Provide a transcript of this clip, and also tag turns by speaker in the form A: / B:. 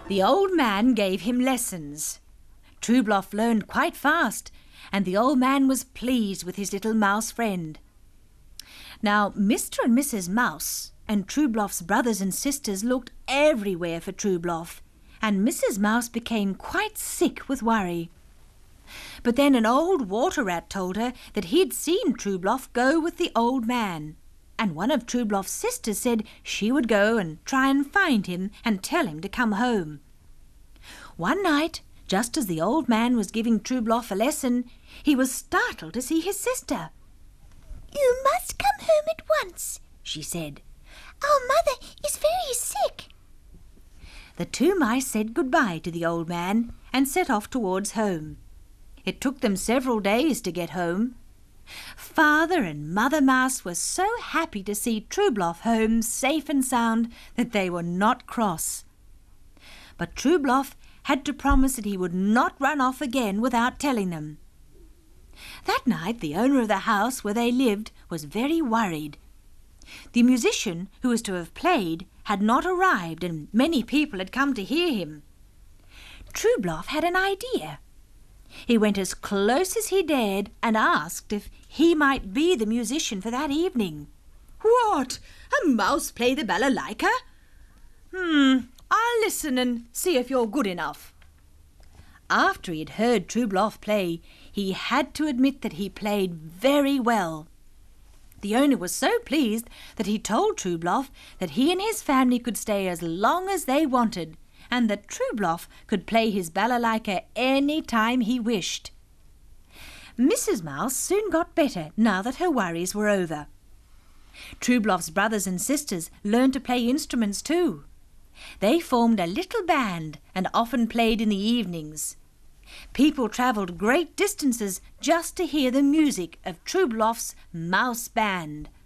A: The old man gave him lessons. Trubloff learned quite fast, and the old man was pleased with his little mouse friend. Now, Mr. and Mrs. Mouse and Trubloff's brothers and sisters looked everywhere for Trubloff, and Mrs. Mouse became quite sick with worry. But then an old water rat told her that he'd seen Trubloff go with the old man, and one of Trubloff's sisters said she would go and try and find him and tell him to come home. One night, just as the old man was giving Trubloff a lesson, he was startled to see his sister.
B: "You must come home at once," she said. "Our mother is very sick."
A: The two mice said goodbye to the old man and set off towards home. It took them several days to get home. Father and Mother Mouse were so happy to see Trubloff home safe and sound that they were not cross. But Trubloff had to promise that he would not run off again without telling them. That night the owner of the house where they lived was very worried. The musician who was to have played had not arrived, and many people had come to hear him. Trubloff had an idea. He went as close as he dared and asked if he might be the musician for that evening.
C: "What? A mouse play the balalaika? I'll listen and see if you're good enough."
A: After he had heard Trubloff play, he had to admit that he played very well. The owner was so pleased that he told Trubloff that he and his family could stay as long as they wanted, and that Trubloff could play his balalaika any time he wished. Mrs. Mouse soon got better now that her worries were over. Trubloff's brothers and sisters learned to play instruments too. They formed a little band and often played in the evenings. People travelled great distances just to hear the music of Trubloff's mouse band.